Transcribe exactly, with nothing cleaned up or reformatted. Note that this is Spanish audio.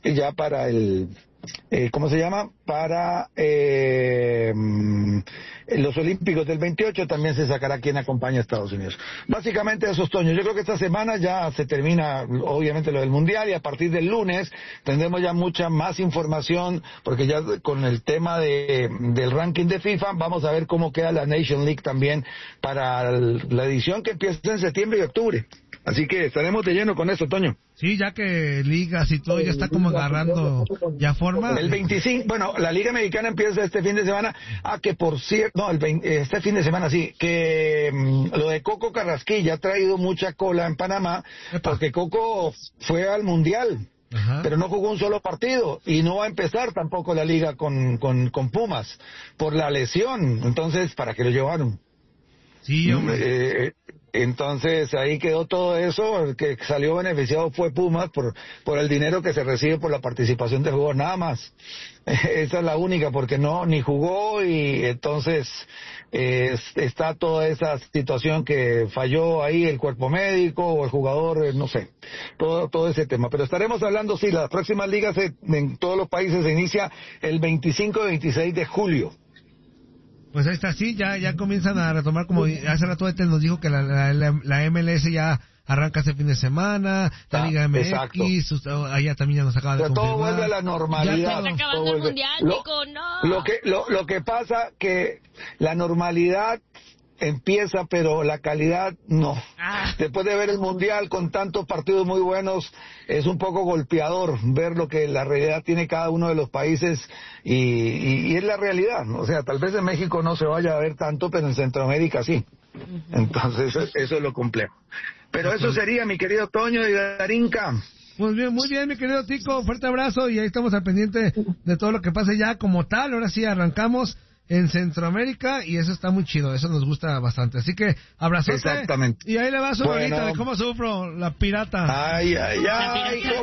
ya para el, eh, ¿cómo se llama? Para eh, los Olímpicos del veintiocho también se sacará quien acompaña a Estados Unidos. Básicamente esos, Toño. Yo creo que esta semana ya se termina, obviamente, lo del Mundial, y a partir del lunes tendremos ya mucha más información, porque ya con el tema de del ranking de FIFA, vamos a ver cómo queda la Nation League también para la edición que empieza en septiembre y octubre. Así que estaremos de lleno con eso, Toño. Sí, ya que ligas y todo ya está como agarrando ya forma. El veinticinco, bueno, la Liga Mexicana empieza este fin de semana. Ah, que por cierto, no, el veinte, este fin de semana sí, que um, lo de Coco Carrasquilla ha traído mucha cola en Panamá, Epa. porque Coco fue al Mundial. Ajá. Pero no jugó un solo partido y no va a empezar tampoco la liga con, con, con Pumas por la lesión. Entonces, ¿para qué lo llevaron? Sí, hombre. Eh, entonces ahí quedó todo eso. El que salió beneficiado fue Pumas por por el dinero que se recibe por la participación del jugador, nada más. Esa es la única, porque no ni jugó, y entonces eh, está toda esa situación que falló ahí el cuerpo médico o el jugador, eh, no sé, todo todo ese tema. Pero estaremos hablando, sí, las próximas ligas se, en todos los países se inicia el veinticinco y veintiséis de julio. Pues ahí está, sí, ya ya comienzan a retomar, como hace rato este nos dijo que la, la, la, la M L S ya arranca este fin de semana, la ah, Liga M X, usted, allá también ya nos acaba de Pero confirmar. todo vuelve a la normalidad. Ya está acabando el mundial, lo, Nico, no. Lo que, lo, lo que pasa que la normalidad empieza, pero la calidad no. Ah. Después de ver el mundial con tantos partidos muy buenos, es un poco golpeador ver lo que la realidad tiene cada uno de los países, y, y, y es la realidad, ¿no? O sea, tal vez en México no se vaya a ver tanto, pero en Centroamérica sí. Uh-huh. Entonces eso, eso es lo complejo. Pero eso sería, mi querido Toño y Darinka. Muy bien, muy bien, mi querido Tico, fuerte abrazo, y ahí estamos al pendiente de todo lo que pase ya como tal. Ahora sí arrancamos en Centroamérica y eso está muy chido, eso nos gusta bastante. Así que abrazote. Exactamente. Y ahí le va su bueno. bonita de cómo sufro la pirata. Ay, ay, ay.